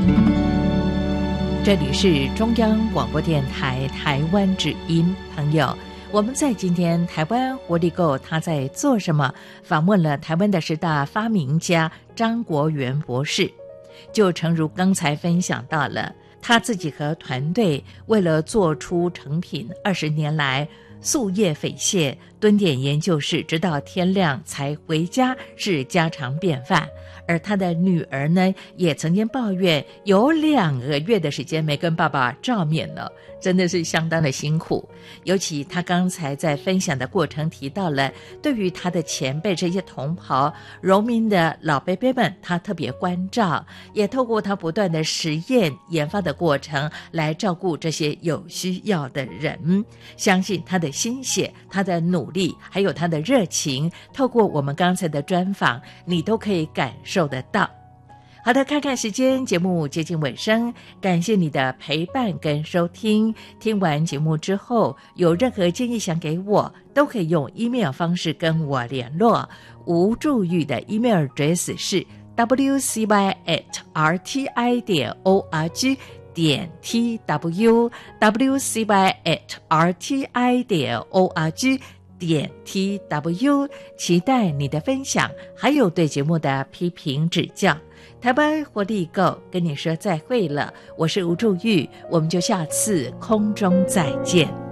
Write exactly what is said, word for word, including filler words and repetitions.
这里是中央广播电台台湾之音，朋友，我们在今天台湾活力购他在做什么访问了台湾的十大发明家张国元博士。就诚如刚才分享到了，他自己和团队为了做出成品，二十年来夙夜匪懈，蹲点研究室，直到天亮才回家，是家常便饭。而他的女儿呢，也曾经抱怨有两个月的时间没跟爸爸照面了，真的是相当的辛苦。尤其他刚才在分享的过程提到了，对于他的前辈这些同袍农民的老伯伯们，他特别关照，也透过他不断的实验研发的过程来照顾这些有需要的人。相信他的心血，他的努力，还有他的热情，透过我们刚才的专访，你都可以感受受得到。好的，看看时间，节目接近尾声，感谢你的陪伴跟收听。听完节目之后，有任何建议想给我，都可以用 email 方式跟我联络。吴祝玉的 email address 是 w c y at r t i 点 org 点 t w w c y at r t i 点 org点 T W， 期待你的分享，还有对节目的批评指教。台湾活力购跟你说再会了，我是吴祝玉，我们就下次空中再见。